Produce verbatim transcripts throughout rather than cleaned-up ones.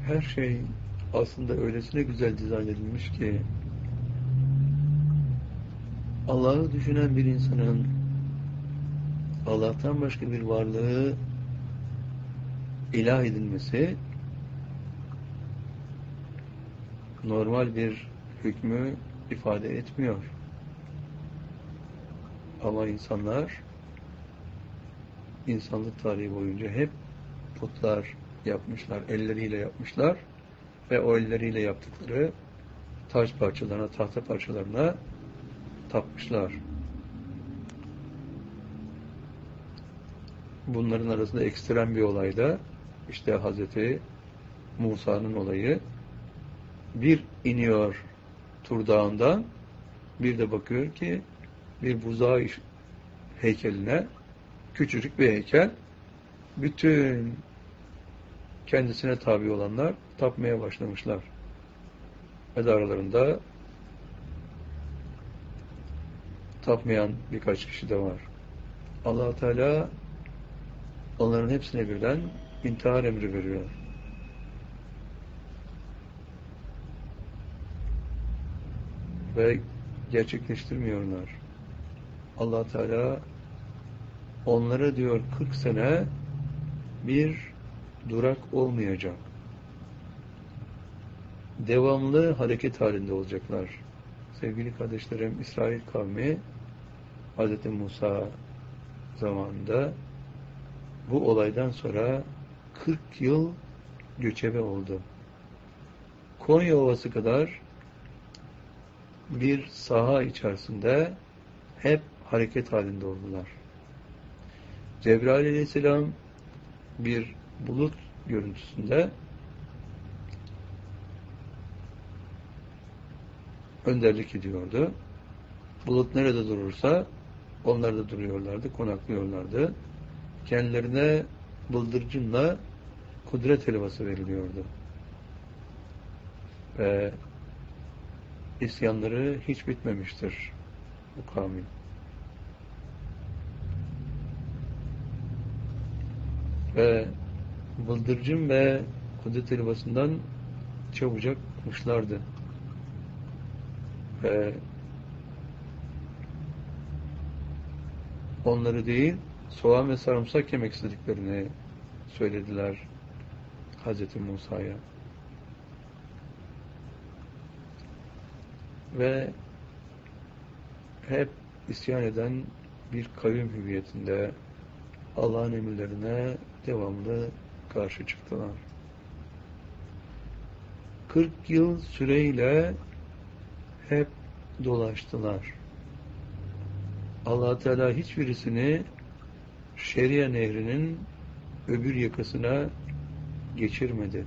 Her şey aslında öylesine güzel dizayn edilmiş ki Allah'ı düşünen bir insanın Allah'tan başka bir varlığı ilah edilmesi normal bir hükmü ifade etmiyor. Ama insanlar insanlık tarihi boyunca hep putlar yapmışlar, elleriyle yapmışlar ve o elleriyle yaptıkları taş parçalarına, tahta parçalarına tapmışlar. Bunların arasında ekstrem bir olay da işte Hazreti Musa'nın olayı. Bir iniyor Tur Dağı'ndan, bir de bakıyor ki bir buzağı heykeline, küçücük bir heykel, bütün kendisine tabi olanlar tapmaya başlamışlar. Ve de aralarında tapmayan birkaç kişi de var. Allah Teala onların hepsine birden intihar emri veriyor. Ve gerçekleştirmiyorlar. Allah Teala onlara diyor kırk sene bir durak olmayacak. Devamlı hareket halinde olacaklar. Sevgili kardeşlerim, İsrail kavmi Hz. Musa zamanında bu olaydan sonra kırk yıl göçebe oldu. Konya Ovası kadar bir saha içerisinde hep hareket halinde oldular. Cebrail Aleyhisselam bir bulut görüntüsünde önderlik ediyordu. Bulut nerede durursa onlar da duruyorlardı, konaklıyorlardı. Kendilerine bıldırcınla kudret helvası veriliyordu. Ve isyanları hiç bitmemiştir bu kavmin. Ve bıldırcın ve kudret helvasından çabucak kuşlardı. Ve onları değil, soğan ve sarımsak yemek istediklerini söylediler Hazreti Musa'ya. Ve hep isyan eden bir kavim hüviyetinde Allah'ın emirlerine devamlı karşı çıktılar. kırk yıl süreyle hep dolaştılar. Allah Teala hiçbirisini Şeria Nehri'nin öbür yakasına geçirmedi.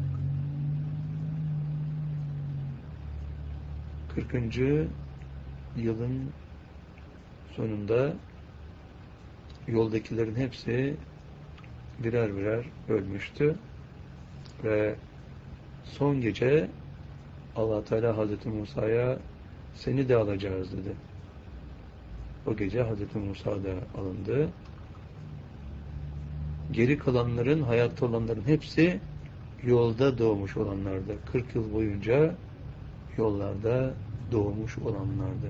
kırkıncı yılın sonunda yoldakilerin hepsi birer birer ölmüştü ve son gece Allah Teala Hazreti Musa'ya seni de alacağız dedi. O gece Hazreti Musa da alındı. Geri kalanların, hayatta olanların hepsi yolda doğmuş olanlardı. kırk yıl boyunca yollarda doğmuş olanlardı.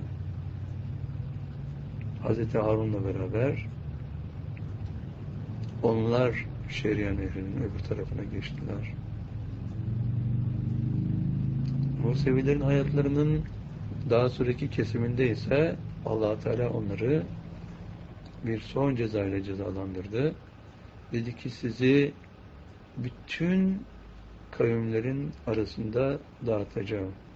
Hazreti Harun'la beraber onlar Şeria Nehri'nin öbür tarafına geçtiler. Musevilerin hayatlarının daha sonraki kesiminde ise Allah Teala onları bir son ceza ile cezalandırdı. Dedi ki sizi bütün kavimlerin arasında dağıtacağım.